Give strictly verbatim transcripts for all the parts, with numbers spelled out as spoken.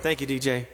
Thank you, D J.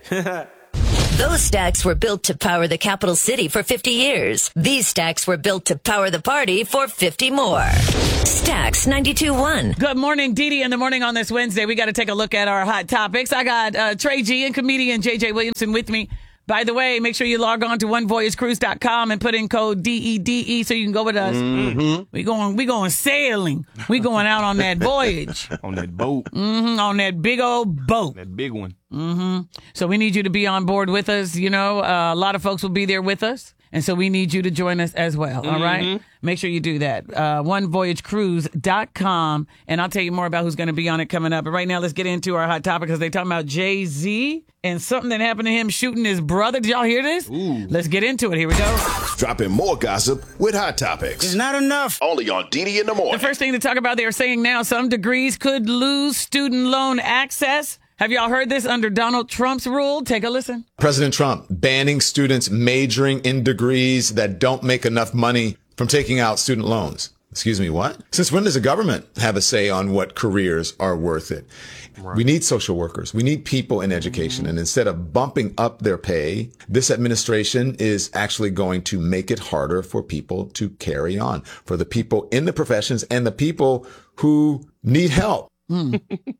Those stacks were built to power the capital city for fifty years. These stacks were built to power the party for fifty more. Stacks ninety-two point one. Good morning, Dee Dee. In the morning on this Wednesday, we got to take a look at our hot topics. I got uh, Trey G and comedian J J Williamson with me. By the way, make sure you log on to one voyage cruise dot com and put in code D E D E so you can go with us. Mm-hmm. We going, we going sailing. We going out on that voyage. On that boat. Mm-hmm, on that big old boat. That big one. Mm-hmm. So we need you to be on board with us. You know, uh, a lot of folks will be there with us. And so we need you to join us as well. Mm-hmm. All right. Make sure you do that. Uh, one voyage cruise dot com. And I'll tell you more about who's going to be on it coming up. But right now, let's get into our hot topic because they're talking about Jay-Z and something that happened to him shooting his brother. Did y'all hear this? Ooh. Let's get into it. Here we go. Dropping more gossip with Hot Topics. It's not enough. Only on D D in the morning. The first thing to talk about, they are saying now some degrees could lose student loan access. Have y'all heard this under Donald Trump's rule? Take a listen. President Trump banning students majoring in degrees that don't make enough money from taking out student loans. Excuse me, what? Since when does the government have a say on what careers are worth it? Right. We need social workers. We need people in education. Mm-hmm. And instead of bumping up their pay, this administration is actually going to make it harder for people to carry on, for the people in the professions and the people who need help. Hmm.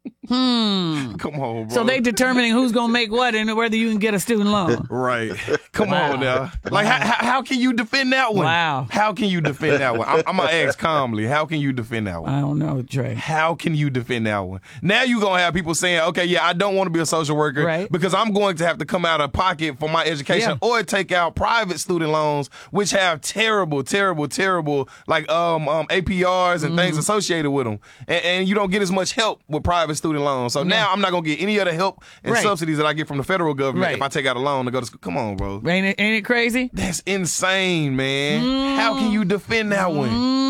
hmm. Come on, bro. So they determining who's going to make what and whether you can get a student loan. Right. Come Wow. on now. Like, how, how, how can you defend that one? Wow. How can you defend that one? I'm, I'm going to ask calmly. How can you defend that one? I don't know, Trey. How can you defend that one? Now you're going to have people saying, okay, yeah, I don't want to be a social worker Right. because I'm going to have to come out of pocket for my education Yeah. or take out private student loans, which have terrible, terrible, terrible, like um, um A P Rs and Mm-hmm. things associated with them. And, and you don't get as much help with private student loans. So now I'm not going to get any of the help and Right. subsidies that I get from the federal government Right. if I take out a loan to go to school. Come on, bro. Ain't it, ain't it crazy? That's insane, man. Mm. How can you defend that one?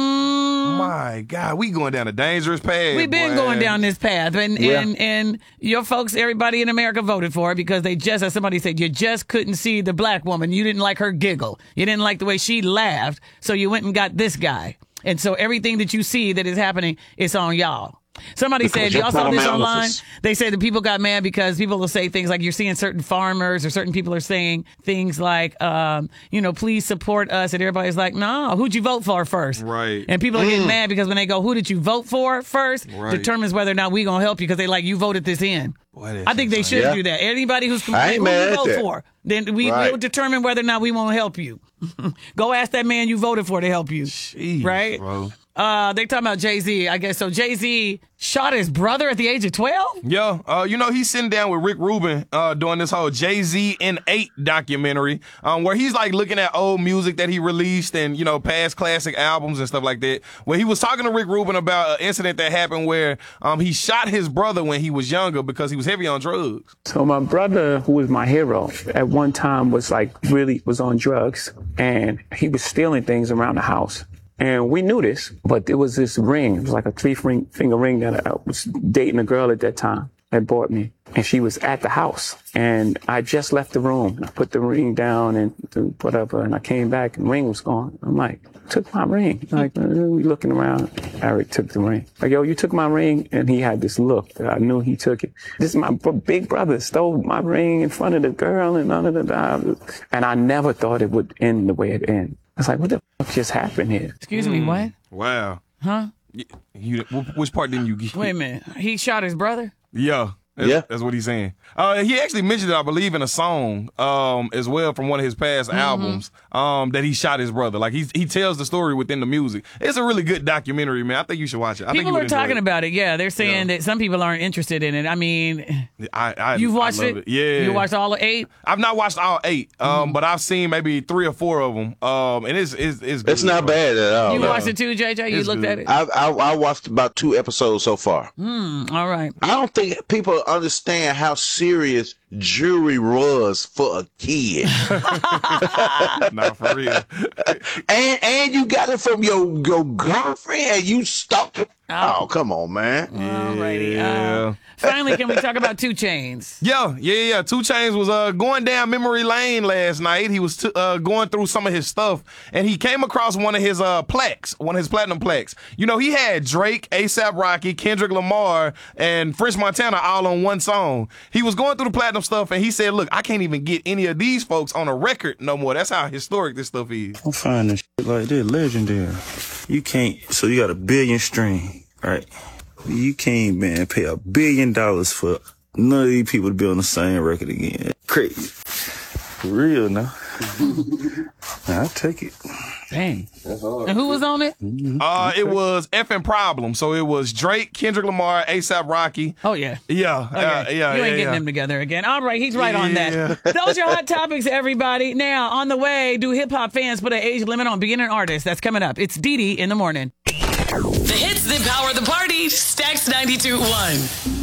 Mm. My God, we going down a dangerous path. We've been boy. going down this path, and, Yeah. and and your folks, everybody in America voted for it because they just, as somebody said, you just couldn't see the black woman. You didn't like her giggle. You didn't like the way she laughed, so you went and got this guy. And so everything that you see that is happening, it's on y'all. Somebody Because said, you're y'all saw this paralysis. online? They said that people got mad because people will say things like you're seeing certain farmers or certain people are saying things like, um, you know, please support us. And everybody's like, no, who'd you vote for first? Right. And people are getting mad because when they go, who did you vote for first? Right. Determines whether or not we going to help you because they like, you voted this in. Boy, that's I think they insane. should Yeah. do that. Anybody who's I complaining, ain't who mad you at vote that. for, then we Right. will determine whether or not we won't help you. Go ask that man you voted for to help you. Jeez, right? bro. Uh, they talking about Jay-Z, I guess. So Jay-Z shot his brother at the age of twelve? Yeah, uh, you know, he's sitting down with Rick Rubin uh, doing this whole Jay-Z in eight documentary um, where he's like looking at old music that he released and, you know, past classic albums and stuff like that. Where he was talking to Rick Rubin about an incident that happened where um, he shot his brother when he was younger because he was heavy on drugs. So my brother, who was my hero, at one time was like really was on drugs and he was stealing things around the house. And we knew this, but there was this ring. It was like a three ring, finger ring that I was dating a girl at that time that bought me. And she was at the house. And I just left the room. I put the ring down and whatever. And I came back and the ring was gone. I'm like, took my ring. Like, we looking around. Eric took the ring. Like, yo, you took my ring? And he had this look that I knew he took it. This is my big brother stole my ring in front of the girl and none of the, and I never thought it would end the way it ended. I was like, what the fuck just happened here? Excuse me, what? Wow. Huh? You, you, which part didn't you get? Wait a minute. He shot his brother? Yeah. That's, Yeah. that's what he's saying. Uh, he actually mentioned it, I believe, in a song um, as well from one of his past Mm-hmm. albums um, that he shot his brother. Like he he tells the story within the music. It's a really good documentary, man. I think you should watch it. I think People you would are enjoy talking it. about it. Yeah, they're saying Yeah. that some people aren't interested in it. I mean, I, I, you've watched I love it? it? Yeah. You watched all of eight? I've not watched all eight, um, Mm-hmm. but I've seen maybe three or four of them, um, and it's it's it's, good, It's not bro. bad at all. You no. watched it too, J J? You It's looked good. at it? I, I I watched about two episodes so far. Hmm, all right. I don't think people understand how serious jewelry was for a kid. Nah, for real. and and you got it from your your girlfriend and you stopped it. Oh. Oh, come on, man. Alrighty. Yeah. Uh, finally, can we talk about Two Chainz? Yeah, yeah, yeah. Two Chainz was uh, going down memory lane last night. He was t- uh, going through some of his stuff, and he came across one of his uh, plaques, one of his platinum plaques. You know, he had Drake, A$AP Rocky, Kendrick Lamar, and French Montana all on one song. He was going through the platinum some stuff, and he said, look, I can't even get any of these folks on a record no more. That's how historic this stuff is. I'm finding shit like this legendary. You can't, so you got a billion stream, right? You can't, man, pay a billion dollars for none of these people to be on the same record again. Crazy. For real now. I'll take it. Dang. And who was on it? Uh, it was Effing Problem. So it was Drake, Kendrick Lamar, A$AP Rocky. Oh, yeah. Yeah. Okay. Uh, yeah. You yeah, ain't getting yeah. them together again. All right, he's right on Yeah. that. Those are hot topics, everybody. Now, on the way, do hip-hop fans put an age limit on being an artist? That's coming up. It's Dee Dee in the morning. The hits that power the party. Stacks ninety-two point one.